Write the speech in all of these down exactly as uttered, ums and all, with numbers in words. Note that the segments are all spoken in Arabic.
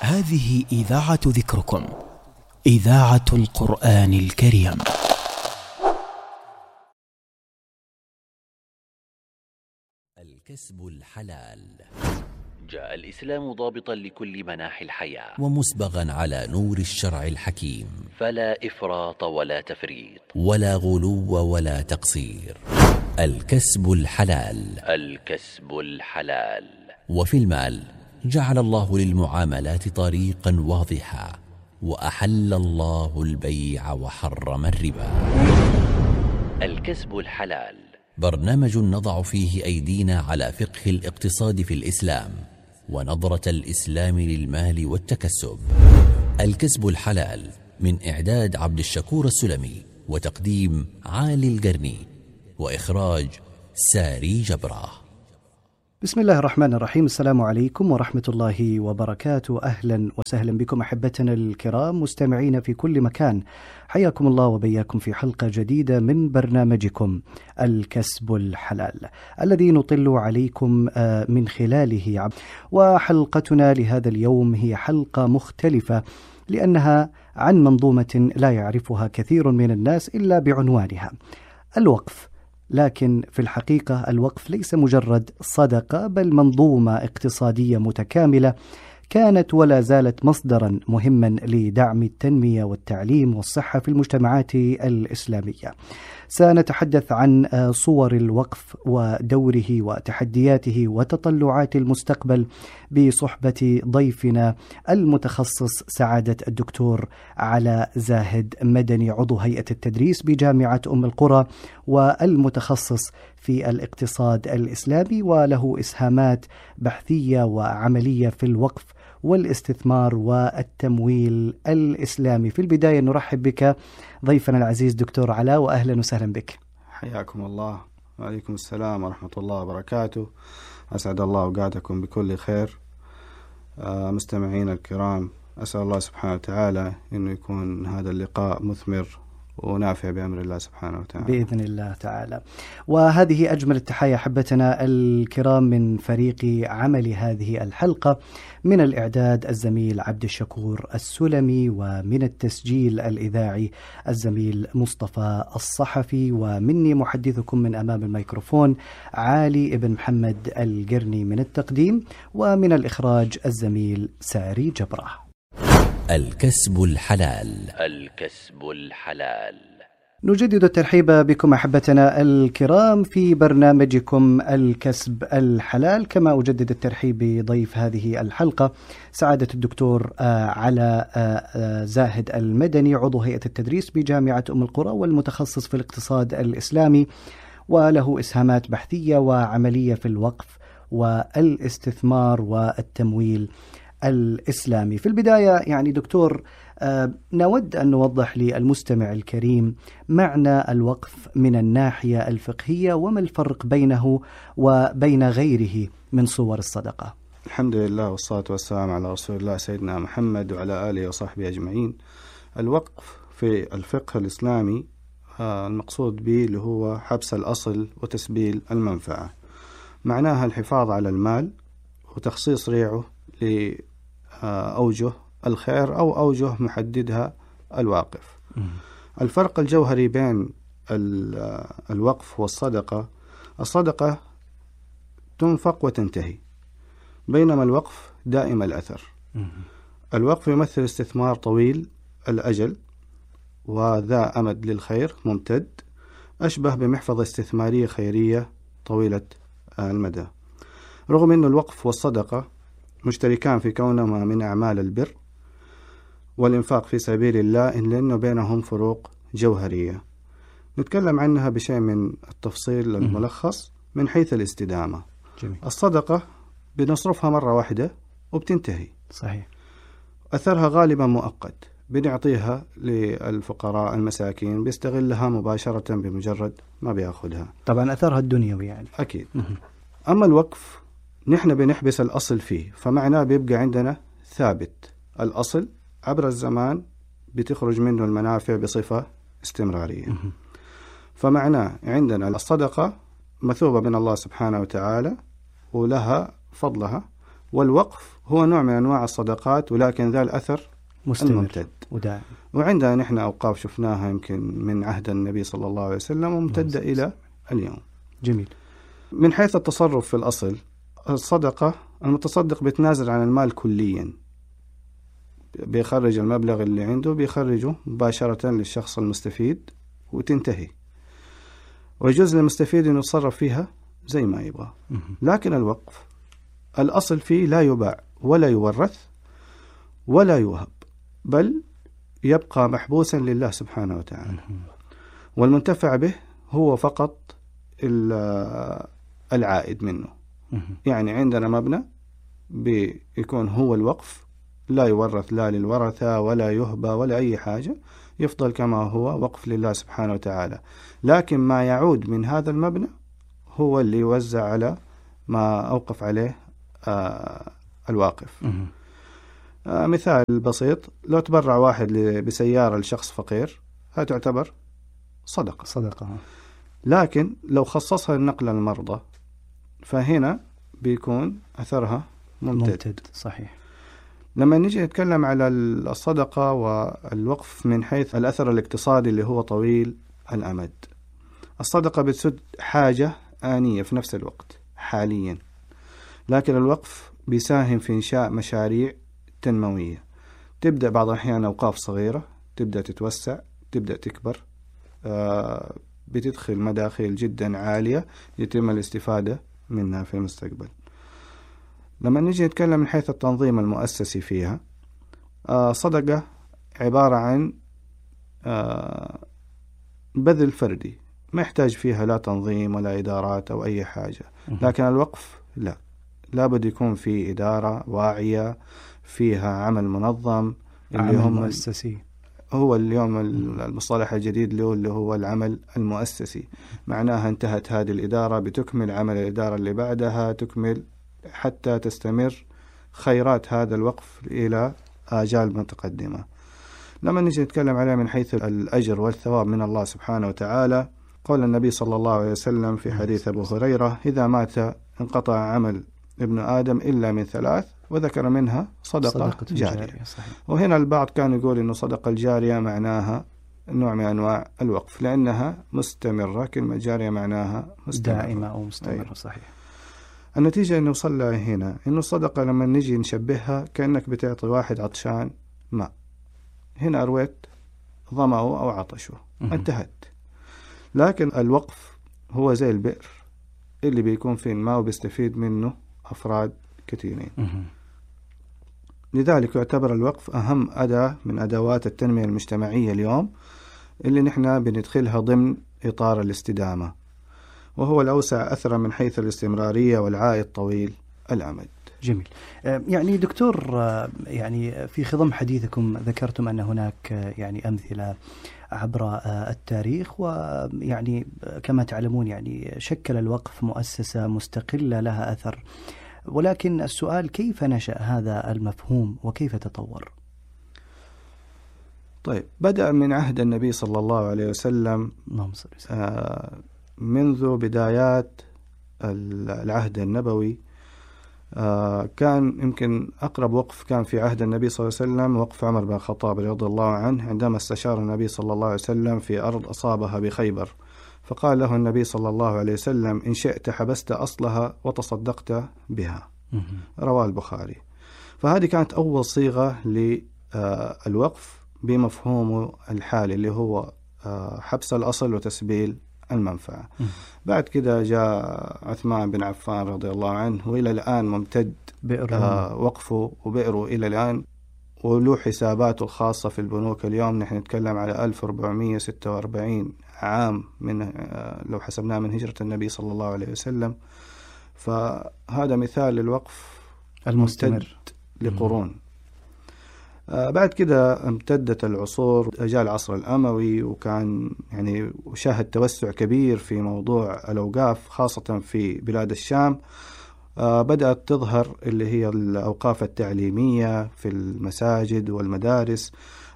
هذه إذاعة ذكركم، إذاعة القرآن الكريم. الكسب الحلال. جاء الإسلام ضابطا لكل مناحي الحياة ومسبغا على نور الشرع الحكيم، فلا إفراط ولا تفريط ولا غلو ولا تقصير. الكسب الحلال. الكسب الحلال. وفي المال جعل الله للمعاملات طريقا واضحا، وأحل الله البيع وحرم الربا. الكسب الحلال برنامج نضع فيه أيدينا على فقه الاقتصاد في الإسلام ونظرة الإسلام للمال والتكسب. الكسب الحلال من إعداد عبد الشكور السلمي، وتقديم عالي القرني، وإخراج ساري جبرة. بسم الله الرحمن الرحيم. السلام عليكم ورحمة الله وبركاته. أهلا وسهلا بكم أحبتنا الكرام مستمعين في كل مكان، حياكم الله وبياكم في حلقة جديدة من برنامجكم الكسب الحلال الذي نطل عليكم من خلاله. وحلقتنا لهذا اليوم هي حلقة مختلفة لأنها عن منظومة لا يعرفها كثير من الناس إلا بعنوانها الوقف. لكن في الحقيقة الوقف ليس مجرد صدقة، بل منظومة اقتصادية متكاملة كانت ولا زالت مصدرا مهما لدعم التنمية والتعليم والصحة في المجتمعات الإسلامية. سنتحدث عن صور الوقف ودوره وتحدياته وتطلعات المستقبل بصحبة ضيفنا المتخصص سعادة الدكتور علاء زاهد مدني، عضو هيئة التدريس بجامعة أم القرى والمتخصص في الاقتصاد الإسلامي، وله إسهامات بحثية وعملية في الوقف والاستثمار والتمويل الإسلامي. في البداية نرحب بك ضيفنا العزيز دكتور علاء، وأهلا وسهلا بك. حياكم الله. وعليكم السلام ورحمة الله وبركاته. أسعد الله أوقاتكم بكل خير. آه مستمعين الكرام، أسأل الله سبحانه وتعالى أنه يكون هذا اللقاء مثمر ونافع بأمر الله سبحانه وتعالى بإذن الله تعالى. وهذه أجمل التحايا أحبتنا الكرام من فريق عمل هذه الحلقة، من الإعداد الزميل عبد الشكور السلمي، ومن التسجيل الإذاعي الزميل مصطفى الصحفي، ومني محدثكم من أمام الميكروفون عالي ابن محمد القرني من التقديم، ومن الإخراج الزميل ساري جبرة. الكسب الحلال. الكسب الحلال. نجدد الترحيب بكم أحبتنا الكرام في برنامجكم الكسب الحلال، كما أجدد الترحيب بضيف هذه الحلقة سعادة الدكتور علاء زاهد المدني، عضو هيئة التدريس بجامعة أم القرى والمتخصص في الاقتصاد الإسلامي، وله إسهامات بحثية وعملية في الوقف والاستثمار والتمويل الإسلامي. في البداية يعني دكتور، آه نود أن نوضح للمستمع الكريم معنى الوقف من الناحية الفقهية، وما الفرق بينه وبين غيره من صور الصدقة. الحمد لله والصلاة والسلام على رسول الله سيدنا محمد وعلى آله وصحبه أجمعين. الوقف في الفقه الإسلامي آه المقصود به اللي هو حبس الأصل وتسبيل المنفعة، معناها الحفاظ على المال وتخصيص ريعه لأوجه الخير أو أوجه محددها الواقف. الفرق الجوهري بين الوقف والصدقة: الصدقة تنفق وتنتهي، بينما الوقف دائم الأثر. الوقف يمثل استثمار طويل الأجل وذا أمد للخير ممتد، أشبه بمحفظة استثمارية خيرية طويلة المدى. رغم أن الوقف والصدقة مشتركان في كونهما من أعمال البر والإنفاق في سبيل الله، إلا أنه بينهم فروق جوهرية نتكلم عنها بشيء من التفصيل الملخص من حيث الاستدامة. جميل. الصدقة بنصرفها مرة واحدة وبتنتهي، صحيح. أثرها غالبا مؤقت، بنعطيها للفقراء المساكين بيستغلها مباشرة بمجرد ما بياخدها، طبعا أثرها الدنيوي يعني. أكيد. أما الوقف نحن بنحبس الأصل فيه، فمعناه بيبقى عندنا ثابت الأصل عبر الزمان، بتخرج منه المنافع بصفة استمرارية. فمعناه عندنا الصدقة مثوبة من الله سبحانه وتعالى ولها فضلها، والوقف هو نوع من أنواع الصدقات، ولكن ذا الأثر مستمر الممتد ودائم. وعندنا نحن أوقاف شفناها يمكن من عهد النبي صلى الله عليه وسلم وممتدة إلى اليوم. جميل. من حيث التصرف في الأصل، الصدقة المتصدق بيتنازل عن المال كليا، بيخرج المبلغ اللي عنده بيخرجه مباشرة للشخص المستفيد وتنتهي، ويجوز للمستفيد أن يتصرف فيها زي ما يبغى. لكن الوقف الأصل فيه لا يباع ولا يورث ولا يوهب، بل يبقى محبوسا لله سبحانه وتعالى، والمنتفع به هو فقط العائد منه. يعني عندنا مبنى بيكون هو الوقف، لا يورث لا للورثة ولا يهبى ولا أي حاجة، يفضل كما هو وقف لله سبحانه وتعالى. لكن ما يعود من هذا المبنى هو اللي يوزع على ما أوقف عليه آه الواقف. آه مثال بسيط، لو تبرع واحد بسيارة لشخص فقير هذا تعتبر صدقة صدقة لكن لو خصصها لنقل المرضى فهنا بيكون أثرها ممتد, ممتد. صحيح. لما نيجي نتكلم على الصدقة والوقف من حيث الأثر الاقتصادي اللي هو طويل الأمد، الصدقة بتسد حاجة آنية في نفس الوقت حاليا، لكن الوقف بيساهم في إنشاء مشاريع تنموية، تبدأ بعض الأحيان أوقاف صغيرة، تبدأ تتوسع، تبدأ تكبر، آه بتدخل مداخيل جدا عالية يتم الاستفادة منها في المستقبل. لما نيجي نتكلم من حيث التنظيم المؤسسي فيها، آه صدقة عبارة عن آه بذل فردي ما يحتاج فيها لا تنظيم ولا إدارات أو أي حاجة، لكن الوقف لا، لابد يكون في إدارة واعية فيها عمل منظم اللي هم مؤسسي. هو اليوم المصطلح الجديد له اللي هو العمل المؤسسي، معناها انتهت هذه الإدارة بتكمل عمل الإدارة اللي بعدها، تكمل حتى تستمر خيرات هذا الوقف إلى آجال متقدمة. لما نجي نتكلم عليه من حيث الأجر والثواب من الله سبحانه وتعالى، قول النبي صلى الله عليه وسلم في حديث أبو هريرة: إذا مات انقطع عمل ابن آدم إلا من ثلاث، وذكر منها صدقة, صدقة جارية, جارية. وهنا البعض كان يقول إنه صدقة الجارية معناها نوع من أنواع الوقف لأنها مستمرة، كلمة جارية معناها مستمرة دائمة أو مستمرة. أيوة. صحيح. النتيجة إنه وصل لها هنا إنه الصدقة لما نجي نشبهها كأنك بتعطي واحد عطشان ماء، هنا أرويت ظمأه أو عطشه انتهت. لكن الوقف هو زي البئر اللي بيكون فيه الماء وبيستفيد منه أفراد كثيرين. لذلك يعتبر الوقف أهم أداة من أدوات التنمية المجتمعية اليوم اللي نحن بندخلها ضمن إطار الاستدامة، وهو الأوسع أثرا من حيث الاستمرارية والعائد طويل الأمد. جميل. يعني دكتور، يعني في خضم حديثكم ذكرتم أن هناك يعني أمثلة عبر التاريخ، ويعني كما تعلمون يعني شكل الوقف مؤسسة مستقلة لها أثر، ولكن السؤال كيف نشأ هذا المفهوم وكيف تطور؟ طيب، بدأ من عهد النبي صلى الله عليه وسلم آه منذ بدايات العهد النبوي. آه كان يمكن أقرب وقف كان في عهد النبي صلى الله عليه وسلم وقف عمر بن الخطاب رضي الله عنه عندما استشار النبي صلى الله عليه وسلم في أرض أصابها بخيبر، فقال له النبي صلى الله عليه وسلم: إن شئت حبست أصلها وتصدقت بها. رواه البخاري. فهذه كانت أول صيغة للوقف بمفهومه الحالي اللي هو حبس الأصل وتسبيل المنفعة. بعد كده جاء عثمان بن عفان رضي الله عنه، وإلى الآن ممتد آه وقفه وبئره إلى الآن، وله حساباته الخاصة في البنوك. اليوم نحن نتكلم على ألف وأربعمائة وستة وأربعين عام من آه لو حسبناه من هجرة النبي صلى الله عليه وسلم، فهذا مثال للوقف المستمر لقرون. آه بعد كده امتدت العصور، جاء العصر الأموي وكان يعني وشاهد توسع كبير في موضوع الأوقاف خاصة في بلاد الشام. آه بدأت تظهر اللي هي الأوقاف التعليمية في المساجد والمدارس،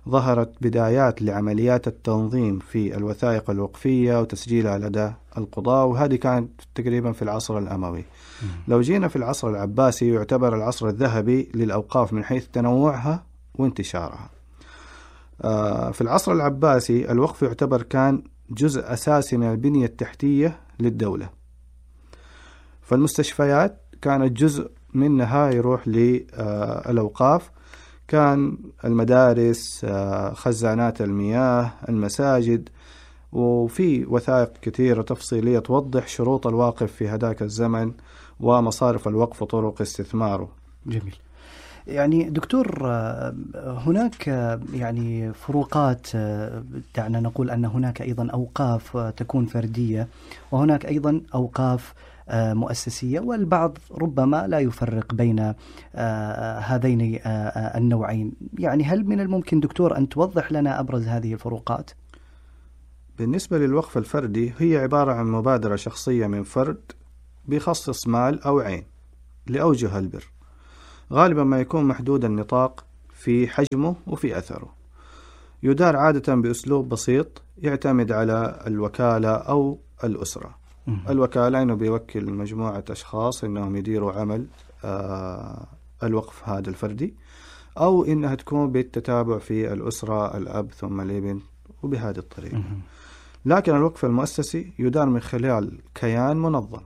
ظهرت بدايات لعمليات التنظيم في الوثائق الوقفية وتسجيلها لدى القضاة، وهذه كانت تقريبا في العصر الأموي. لو جينا في العصر العباسي يعتبر العصر الذهبي للأوقاف من حيث تنوعها وانتشارها. في العصر العباسي الوقف يعتبر كان جزء أساسي من البنية التحتية للدولة، فالمستشفيات كانت جزء منها يروح للأوقاف، كان المدارس، خزانات المياه، المساجد، وفي وثائق كثيرة تفصيلية توضح شروط الواقف في هذاك الزمن ومصارف الوقف وطرق استثماره. جميل. يعني دكتور، هناك يعني فروقات، دعنا نقول أن هناك أيضا أوقاف تكون فردية وهناك أيضا أوقاف مؤسسية، والبعض ربما لا يفرق بين هذين النوعين. يعني هل من الممكن دكتور أن توضح لنا أبرز هذه الفروقات؟ بالنسبة للوقف الفردي هي عبارة عن مبادرة شخصية من فرد بيخصص مال أو عين لأوجه البر، غالبا ما يكون محدود النطاق في حجمه وفي أثره، يدار عادة بأسلوب بسيط يعتمد على الوكالة أو الأسرة. الوكالة إنه بيوكل مجموعة أشخاص إنهم يديروا عمل آه الوقف هذا الفردي، أو إنها تكون بالتتابع في الأسرة، الأب ثم الابن، وبهذه الطريقة. لكن الوقف المؤسسي يدار من خلال كيان منظم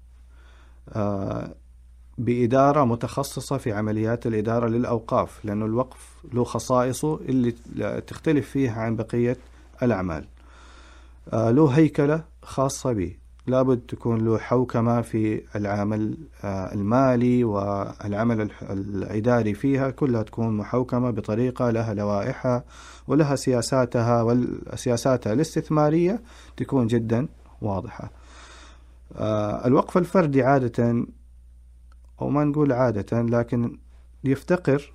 آه بإدارة متخصصة في عمليات الإدارة للأوقاف، لأنه الوقف له خصائصه اللي تختلف فيها عن بقية الأعمال. آه له هيكلة خاصة به، لابد تكون له حوكمة في العمل آه المالي والعمل الإداري فيها، كلها تكون محوكمة بطريقة لها لوائحها ولها سياساتها، والسياساتها الاستثمارية تكون جدا واضحة. آه الوقف الفردي عادة، أو ما نقول عادة، لكن يفتقر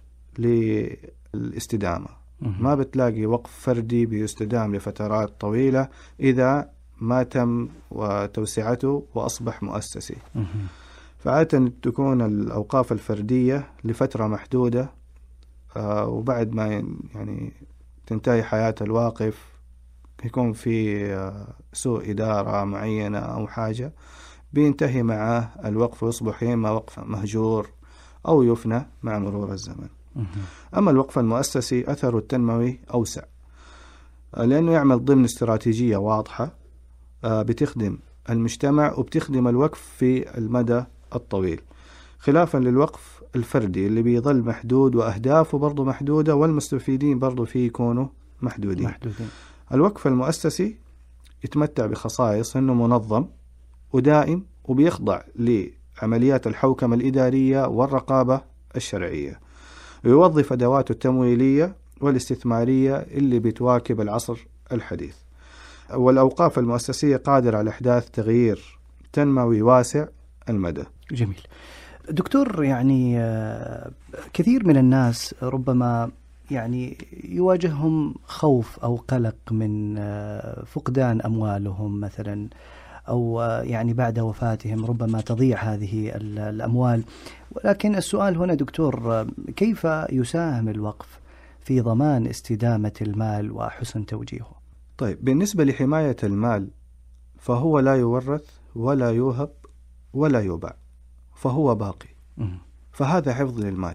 للاستدامة. ما بتلاقي وقف فردي بيستدام لفترات طويلة إذا ما تم وتوسعته وأصبح مؤسسي. فعادة تكون الأوقاف الفردية لفترة محدودة، آه وبعد ما يعني تنتهي حياة الواقف يكون في آه سوء إدارة معينة أو حاجة، بينتهي معه الوقف ويصبح إما وقف مهجور أو يفنى مع مرور الزمن. أما الوقف المؤسسي أثره التنموي أوسع، لأنه يعمل ضمن استراتيجية واضحة بتخدم المجتمع وبتخدم الوقف في المدى الطويل، خلافا للوقف الفردي اللي بيظل محدود وأهدافه برضو محدودة والمستفيدين برضو فيه يكونوا محدودين. محدودين. الوقف المؤسسي يتمتع بخصائص أنه منظم ودائم وبيخضع لعمليات الحوكمة الإدارية والرقابة الشرعية، ويوظف أدواته التمويلية والاستثمارية اللي بتواكب العصر الحديث. والأوقاف المؤسسية قادرة على إحداث تغيير تنموي واسع المدى. جميل. دكتور، يعني كثير من الناس ربما يعني يواجههم خوف أو قلق من فقدان أموالهم مثلا، أو يعني بعد وفاتهم ربما تضيع هذه الأموال. ولكن السؤال هنا دكتور، كيف يساهم الوقف في ضمان استدامة المال وحسن توجيهه؟ طيب، بالنسبة لحماية المال فهو لا يورث ولا يوهب ولا يباع، فهو باقي. فهذا حفظ للمال.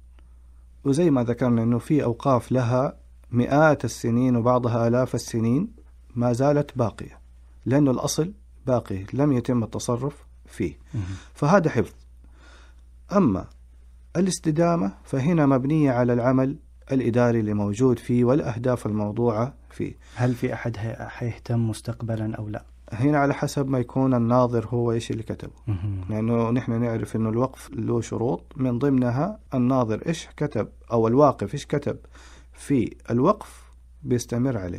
وزي ما ذكرنا أنه في أوقاف لها مئات السنين وبعضها آلاف السنين ما زالت باقية، لأنه الأصل باقي لم يتم التصرف فيه، فهذا حفظ. أما الاستدامة فهنا مبنية على العمل الإداري اللي موجود فيه والأهداف الموضوعة فيه. هل في أحد حيهتم مستقبلا أو لا؟ هنا على حسب ما يكون الناظر هو إيش اللي كتبه، لأنه نحن نعرف أنه الوقف له شروط، من ضمنها الناظر إيش كتب أو الواقف إيش كتب في الوقف بيستمر عليه.